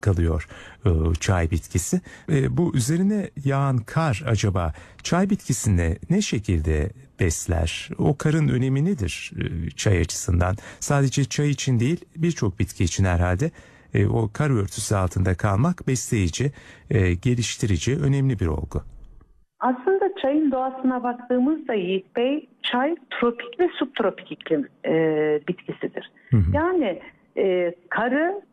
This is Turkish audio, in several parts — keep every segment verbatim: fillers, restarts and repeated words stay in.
kalıyor e, çay bitkisi. E, bu üzerine yağan kar acaba çay bitkisini ne şekilde besler? O karın önemi nedir e, çay açısından? Sadece çay için değil, birçok bitki için herhalde e, o kar örtüsü altında kalmak besleyici, e, geliştirici, önemli bir olgu. Aslında çayın doğasına baktığımızda Yiğit Bey, çay tropik ve subtropik iklim e, bitkisidir. Hı hı. Yani e, karı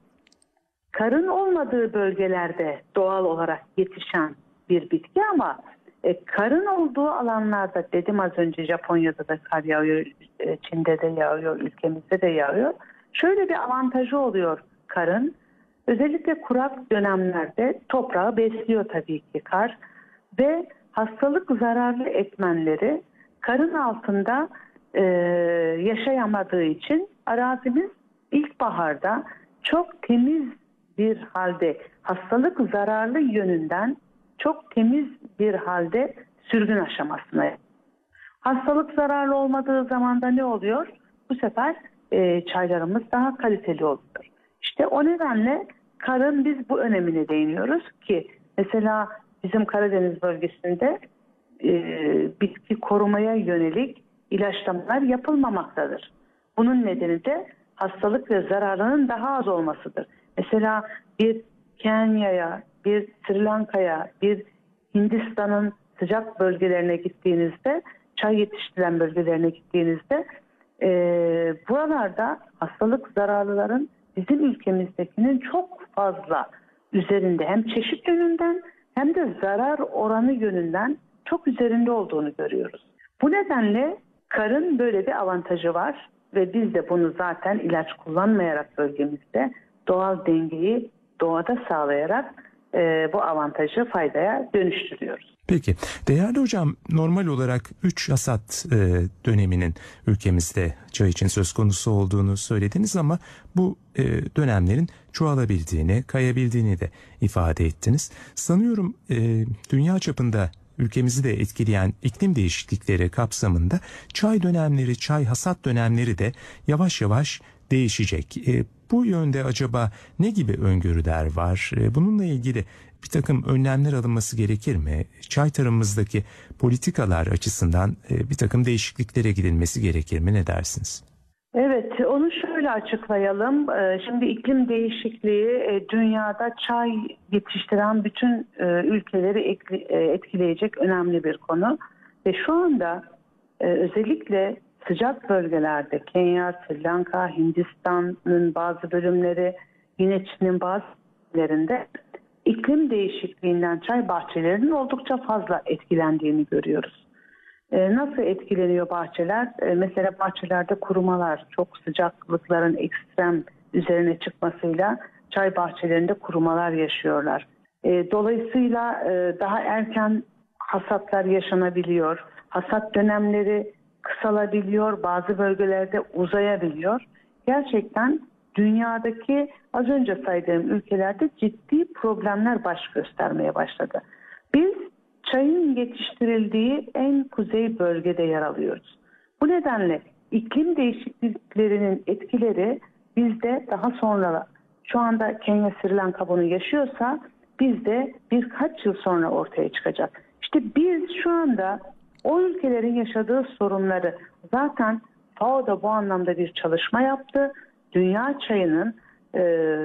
karın olmadığı bölgelerde doğal olarak yetişen bir bitki ama e, karın olduğu alanlarda, dedim az önce, Japonya'da da kar yağıyor, e, Çin'de de yağıyor, ülkemizde de yağıyor. Şöyle bir avantajı oluyor karın. Özellikle kurak dönemlerde toprağı besliyor tabii ki kar ve hastalık zararlı etmenleri karın altında e, yaşayamadığı için arazimiz ilkbaharda çok temiz bir halde, hastalık zararlı yönünden çok temiz bir halde sürgün aşamasına. Hastalık zararlı olmadığı zaman da ne oluyor? Bu sefer e, çaylarımız daha kaliteli oluyor. İşte o nedenle karın biz bu önemine değiniyoruz ki mesela bizim Karadeniz bölgesinde e, bitki korumaya yönelik ilaçlamalar yapılmamaktadır. Bunun nedeni de hastalık ve zararının daha az olmasıdır. Mesela bir Kenya'ya, bir Sri Lanka'ya, bir Hindistan'ın sıcak bölgelerine gittiğinizde, çay yetiştirilen bölgelerine gittiğinizde e, buralarda hastalık zararlıların bizim ülkemizdekinin çok fazla üzerinde, hem çeşit yönünden hem de zarar oranı yönünden çok üzerinde olduğunu görüyoruz. Bu nedenle karın böyle bir avantajı var ve biz de bunu zaten ilaç kullanmayarak bölgemizde doğal dengeyi doğada sağlayarak e, bu avantajı faydaya dönüştürüyoruz. Peki değerli hocam, normal olarak üç hasat e, döneminin ülkemizde çay için söz konusu olduğunu söylediniz ama bu e, dönemlerin çoğalabildiğini, kayabildiğini de ifade ettiniz. Sanıyorum e, dünya çapında ülkemizi de etkileyen iklim değişiklikleri kapsamında çay dönemleri, çay hasat dönemleri de yavaş yavaş değişecek. E, bu yönde acaba ne gibi öngörüler var? E, bununla ilgili bir takım önlemler alınması gerekir mi? Çay tarımımızdaki politikalar açısından e, bir takım değişikliklere gidilmesi gerekir mi? Ne dersiniz? Evet, onu şöyle açıklayalım. Şimdi iklim değişikliği dünyada çay yetiştiren bütün ülkeleri etkileyecek önemli bir konu. Ve şu anda özellikle sıcak bölgelerde Kenya, Sri Lanka, Hindistan'ın bazı bölümleri, yine Çin'in bazı bölümlerinde iklim değişikliğinden çay bahçelerinin oldukça fazla etkilendiğini görüyoruz. Ee, nasıl etkileniyor bahçeler? Ee, mesela bahçelerde kurumalar, çok sıcaklıkların ekstrem üzerine çıkmasıyla çay bahçelerinde kurumalar yaşıyorlar. Ee, dolayısıyla e, daha erken hasatlar yaşanabiliyor. Hasat dönemleri kısalabiliyor, bazı bölgelerde uzayabiliyor. Gerçekten dünyadaki az önce saydığım ülkelerde ciddi problemler baş göstermeye başladı. Biz çayın yetiştirildiği en kuzey bölgede yer alıyoruz. Bu nedenle iklim değişikliklerinin etkileri bizde daha sonra, şu anda Kenya, Sri Lanka bunu yaşıyorsa bizde birkaç yıl sonra ortaya çıkacak. İşte biz şu anda o ülkelerin yaşadığı sorunları, zaten F A O da bu anlamda bir çalışma yaptı. Dünya çayının e,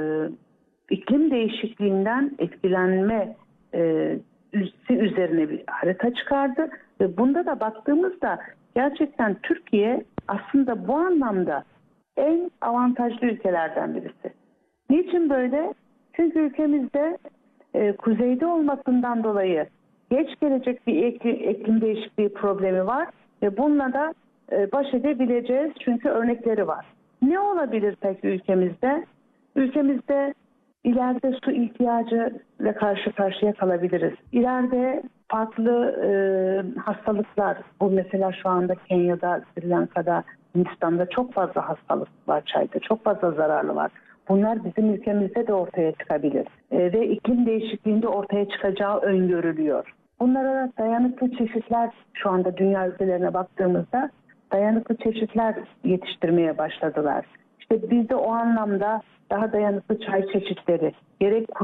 iklim değişikliğinden etkilenme e, üzerine bir harita çıkardı ve bunda da baktığımızda gerçekten Türkiye aslında bu anlamda en avantajlı ülkelerden birisi. Niçin böyle? Çünkü ülkemizde e, kuzeyde olmasından dolayı geç gelecek bir iklim, iklim değişikliği problemi var ve bununla da e, baş edebileceğiz çünkü örnekleri var. Ne olabilir peki ülkemizde? Ülkemizde İleride su ihtiyacıyla karşı karşıya kalabiliriz. İleride farklı e, hastalıklar, bu mesela şu anda Kenya'da, Sri Lanka'da, Hindistan'da çok fazla hastalık var çayda, çok fazla zararlı var. Bunlar bizim ülkemizde de ortaya çıkabilir. E, ve iklim değişikliğinde ortaya çıkacağı öngörülüyor. Bunlara dayanıklı çeşitler, şu anda dünya ülkelerine baktığımızda dayanıklı çeşitler yetiştirmeye başladılar. İşte biz de o anlamda daha dayanıklı çay çeşitleri gerek